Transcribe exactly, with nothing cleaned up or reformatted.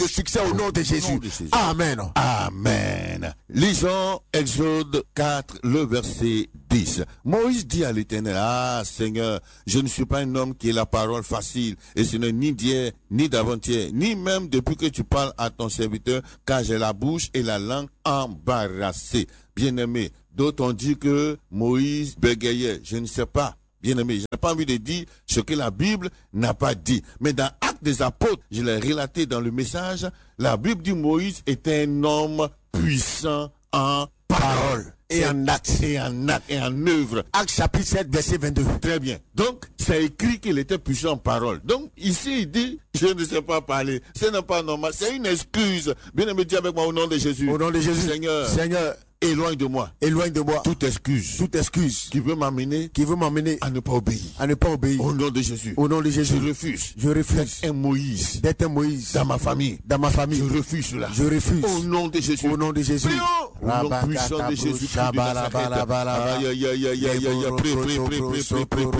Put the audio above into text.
de succès au nom de Jésus. Amen. Amen. Lisons Exode quatre, le verset dix. Moïse dit à l'Éternel, ah Seigneur, je ne suis pas un homme qui ait la parole facile, et ce n'est ni d'hier, ni d'avant-hier, ni même depuis que tu parles à ton serviteur, car j'ai la bouche et la langue embarrassées. Bien-aimé, d'autres ont dit que Moïse bégayait. Je ne sais pas. Bien-aimé, je n'ai pas envie de dire ce que la Bible n'a pas dit. Mais dans Actes des Apôtres, je l'ai relaté dans le message, la Bible dit Moïse était un homme puissant en parole. Et en acte. Et en acte, et en œuvre. Acte chapitre sept, verset vingt-deux. Très bien. Donc, c'est écrit qu'il était puissant en parole. Donc, ici, il dit, je ne sais pas parler. Ce n'est pas normal. C'est une excuse. Bien-aimé, dis avec moi au nom de Jésus. Au nom de Jésus. Seigneur. Seigneur. Éloigne de moi. Éloigne de moi. Toute excuse. Toute excuse. Qui veut m'amener. Qui veut m'amener. À ne pas obéir. À ne pas obéir. Au nom de Jésus. Au nom de Jésus. Je refuse. Je refuse. D'être un Moïse. D'être un Moïse. Dans ma famille. Dans ma famille. Je refuse cela. Je refuse. Au nom de Jésus. Au nom de Jésus. Prions. Au nom puissant de Jésus. Aïe, aïe, aïe, aïe, aïe, aïe, aïe, aïe, prie, prie, prie, prie, prie, prie.